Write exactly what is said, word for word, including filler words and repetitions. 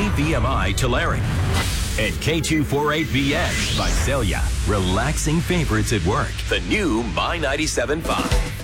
K V M I Tulare. And K two forty-eight V S Visalia. Relaxing favorites at work. The new My ninety-seven point five.